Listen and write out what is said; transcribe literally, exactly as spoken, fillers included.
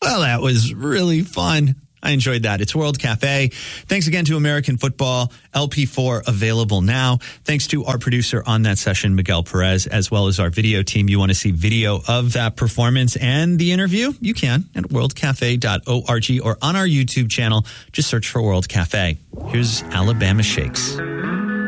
Well, that was really fun. I enjoyed that. It's World Cafe. Thanks again to American Football. L P four available now. Thanks to our producer on that session, Miguel Perez, as well as our video team. You want to see video of that performance and the interview? You can at world cafe dot org or on our YouTube channel. Just search for World Cafe. Here's Alabama Shakes.